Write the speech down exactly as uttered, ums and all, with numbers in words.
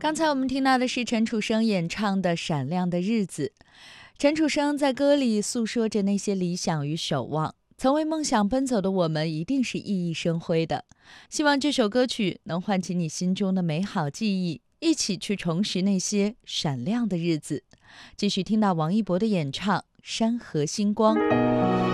刚才我们听到的是陈楚生演唱的《闪亮的日子》。陈楚生在歌里诉说着那些理想与守望，曾为梦想奔走的我们一定是熠熠生辉的。希望这首歌曲能唤起你心中的美好记忆，一起去重拾那些闪亮的日子。继续听到王一博的演唱《山河星光》。